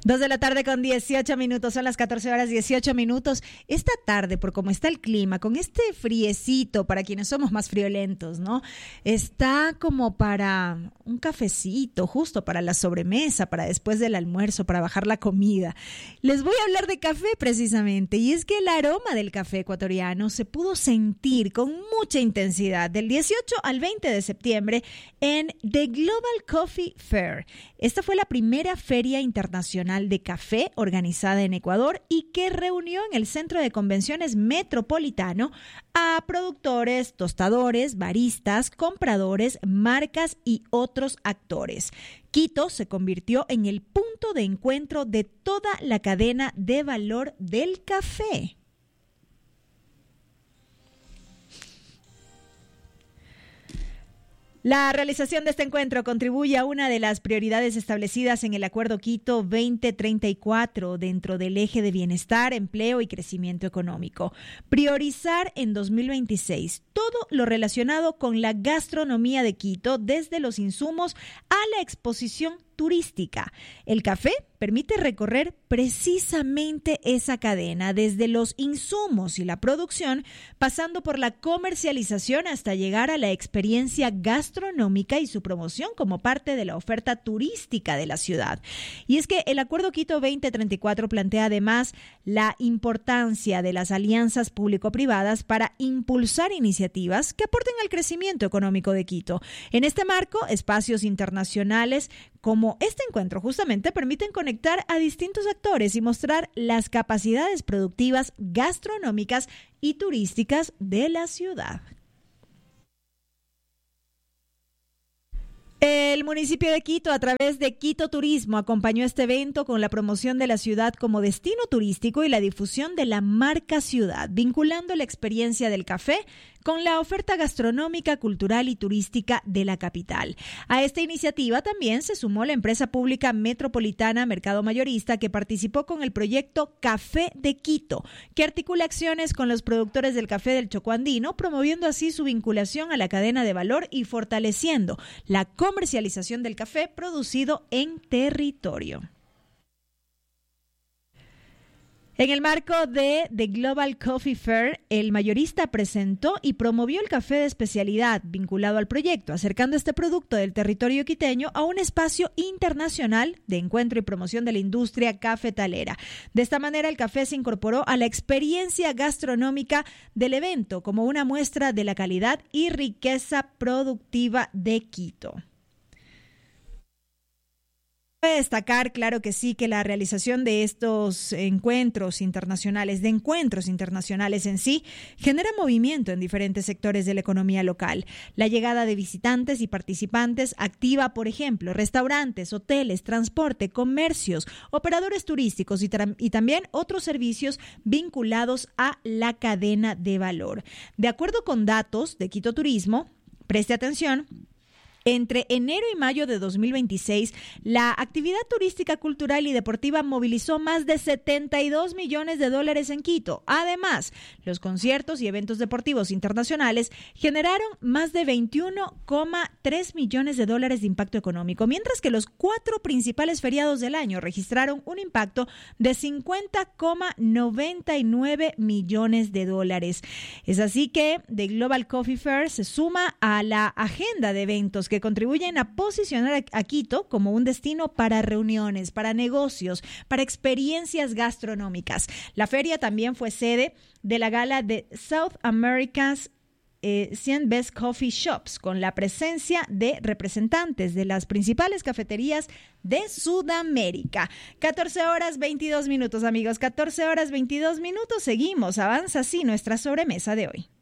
2:18 p.m, son las 14:18 p.m. Esta tarde, por cómo está el clima, con este friecito, para quienes somos más friolentos, ¿no? Está como para un cafecito, justo para la sobremesa, para después del almuerzo, para bajar la comida. Les voy a hablar de café precisamente, y es que el aroma del café ecuatoriano se pudo sentir con mucha intensidad del 18 al 20 de septiembre en The Global Coffee Fair. Esta fue la primera feria internacional de café organizada en Ecuador y que reunió en el Centro de Convenciones Metropolitano a productores, tostadores, baristas, compradores, marcas y otros actores. Quito se convirtió en el punto de encuentro de toda la cadena de valor del café. La realización de este encuentro contribuye a una de las prioridades establecidas en el Acuerdo Quito 2034 dentro del eje de bienestar, empleo y crecimiento económico. Priorizar en 2026 todo lo relacionado con la gastronomía de Quito, desde los insumos a la exposición turística. El café permite recorrer precisamente esa cadena, desde los insumos y la producción, pasando por la comercialización hasta llegar a la experiencia gastronómica y su promoción como parte de la oferta turística de la ciudad. Y es que el Acuerdo Quito 2034 plantea además la importancia de las alianzas público-privadas para impulsar iniciativas que aporten al crecimiento económico de Quito. En este marco, espacios internacionales como este encuentro justamente permiten conectar a distintos actores y mostrar las capacidades productivas, gastronómicas y turísticas de la ciudad. El municipio de Quito, a través de Quito Turismo, acompañó este evento con la promoción de la ciudad como destino turístico y la difusión de la marca ciudad, vinculando la experiencia del café con la oferta gastronómica, cultural y turística de la capital. A esta iniciativa también se sumó la empresa pública metropolitana Mercado Mayorista, que participó con el proyecto Café de Quito, que articula acciones con los productores del café del Chocó Andino, promoviendo así su vinculación a la cadena de valor y fortaleciendo la comercialización del café producido en territorio. En el marco de The Global Coffee Fair, el mayorista presentó y promovió el café de especialidad vinculado al proyecto, acercando este producto del territorio quiteño a un espacio internacional de encuentro y promoción de la industria cafetalera. De esta manera, el café se incorporó a la experiencia gastronómica del evento como una muestra de la calidad y riqueza productiva de Quito. Cabe destacar, claro que sí, que la realización de estos encuentros internacionales en sí, genera movimiento en diferentes sectores de la economía local. La llegada de visitantes y participantes activa, por ejemplo, restaurantes, hoteles, transporte, comercios, operadores turísticos y también otros servicios vinculados a la cadena de valor. De acuerdo con datos de Quito Turismo, preste atención. Entre enero y mayo de 2026, la actividad turística, cultural y deportiva movilizó más de $72 millones en Quito. Además, los conciertos y eventos deportivos internacionales generaron más de $21,3 millones de impacto económico, mientras que los 4 principales feriados del año registraron un impacto de $50,99 millones. Es así que The Global Coffee Fair se suma a la agenda de eventos que contribuyen a posicionar a Quito como un destino para reuniones, para negocios, para experiencias gastronómicas. La feria también fue sede de la gala de South America's 100 Best Coffee Shops, con la presencia de representantes de las principales cafeterías de Sudamérica. 14:22 p.m, amigos, 14:22 p.m. Seguimos, avanza así nuestra sobremesa de hoy.